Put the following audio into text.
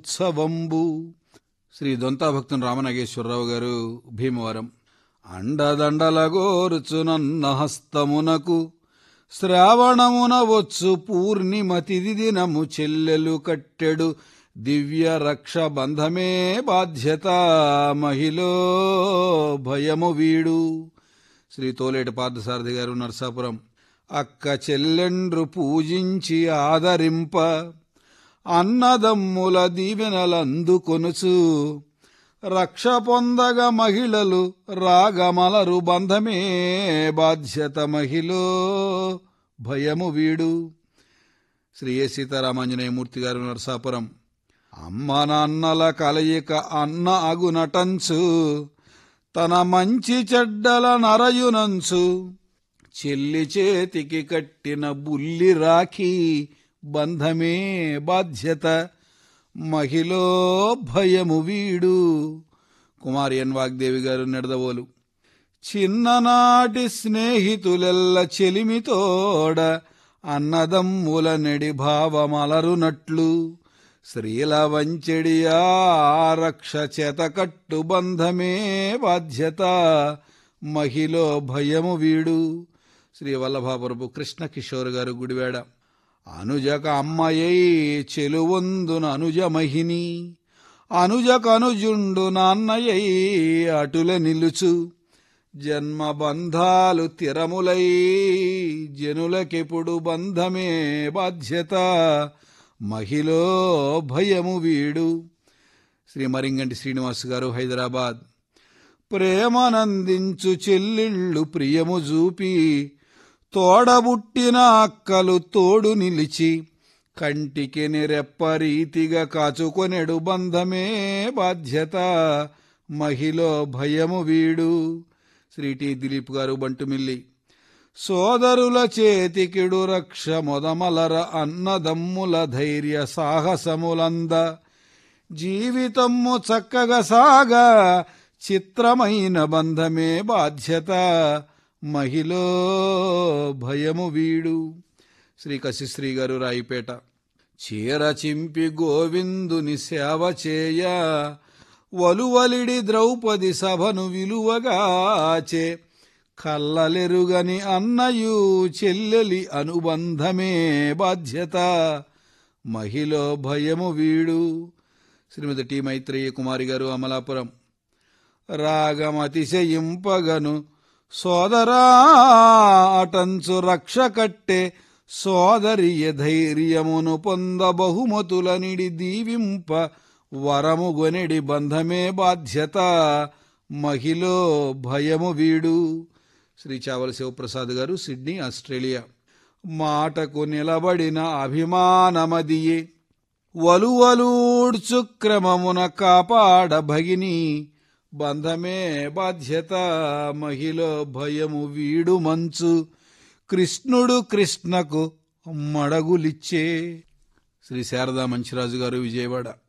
ఉత్సవంబు. శ్రీ దొంతాభక్తుని రామనాగేశ్వరరావు గారు, భీమవరం. అండదండల గోరుచునన్న హస్తమునకు శ్రావణమున వచ్చు పూర్ణిమ తిథి దినము చెల్లెలు కట్టెడు దివ్య రక్ష బంధమే బాధ్యత మహిళో భయము వీడు. శ్రీ తోలేటి పార్థసారథి గారు, నర్సాపురం. అక్క చెల్లెండ్రు పూజించి ఆదరింప అన్నదమ్ముల దీవెనలందుకొనుచు రక్ష పొందగ మహిళలు రాగమలరు బంధమే బాధ్యత మహిళో భయము వీడు. శ్రీ ఏ సీతారామాంజనేయమూర్తి గారు, నరసాపురం. అమ్మ నాన్నల కలయిక అన్న అగునటంచు తన మంచి చెడ్డల నరయునంచు చెల్లి చేతికి కట్టిన బుల్లి రాఖీ బంధమే బాధ్యత మహిళో భయము వీడు. కుమారి ఎన్ వాగ్దేవి గారు, నిడదవోలు. చిన్ననాటి స్నేహితులెల్ల చెలిమితోడ అన్నదమ్ముల నెడి భావమలరునట్లు శ్రీల వంచెడియా రక్ష చేతకట్టు బంధమే బాధ్యత మహిళో భయము వీడు. శ్రీ వల్లభాపురపు కృష్ణ కిషోర్ గారు, గుడివాడ. అనుజక అమ్మయ్యై చెలువొందున అనుజ మహిని అనుజకనుజుండు నాన్నయ్యై అటుల నిలుచు జన్మ బంధాలు తిరములై జనులకెప్పుడు బంధమే బాధ్యత మహిళో భయము వీడు. శ్రీ మరింగంటి శ్రీనివాస్ గారు, హైదరాబాద్. ప్రేమనందించు చెల్లిళ్ళు ప్రియము చూపి తోడబుట్టిన అక్కలు తోడు నిలిచి కంటికి నిరెప్పరీతిగా కాచుకొనెడు బంధమే బాధ్యత మహిళో భయము వీడు. శ్రీ టి దిలీప్ గారు, బంటుమిల్లి. సోదరుల చేతికిడు రక్ష మొదమలర అన్నదమ్ముల ధైర్య సాహసములంద జీవితము చక్కగా సాగా చిత్రమైన బంధమే బాధ్యత మహిళో భయము వీడు. శ్రీ కశిశ్రీ గారు, రాయిపేట. చీర చింపి గోవిందుని సేవ చేయ వలువలిడి ద్రౌపది సభను విలువగాచే కల్లలెరుగని అన్నయు చెల్లెలి అనుబంధమే బాధ్యత మహిళో భయము వీడు. శ్రీమతి టి మైత్రేయ కుమారి గారు, అమలాపురం. రాగమతిశయింపగను సోదరా అటంచు రక్ష కట్టే సోదరియ ధైర్యమును పొంద బహుమతుల నిడి దీవింప వరము గొనెడి బంధమే బాధ్యత మహిళో భయము వీడు. శ్రీ చావల శివప్రసాద్ గారు, సిడ్నీ, ఆస్ట్రేలియా. మాటకు నిలబడిన అభిమానమదియే వలువలూడ్చు క్రమమున కాపాడ భగిని బంధమే బాధ్యత మహిళో భయము వీడు మంచు కృష్ణుడు కృష్ణకు మడగులిచ్చే. శ్రీ శారదా మంచిరాజు గారు, విజయవాడ.